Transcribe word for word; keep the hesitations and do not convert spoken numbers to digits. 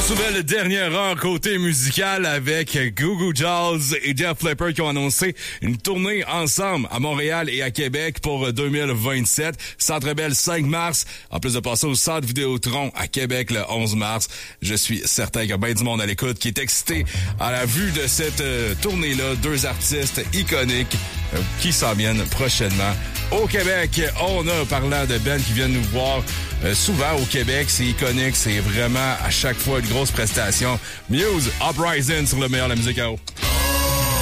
Nouvelle dernière heure côté musical avec Goo Goo Dolls et Def Leppard qui ont annoncé une tournée ensemble à Montréal et à Québec pour deux mille vingt-sept. Centre Bell cinq mars, en plus de passer au Centre Vidéotron à Québec le onze mars. Je suis certain qu'il y a bien du monde à l'écoute qui est excité à la vue de cette euh, tournée-là. Deux artistes iconiques euh, qui s'en viennent prochainement au Québec. On a, parlant de Ben qui viennent nous voir euh, souvent au Québec, c'est iconique, c'est vraiment à chaque fois une grosse prestation. Muse, Uprising sur le meilleur de la musique à eau.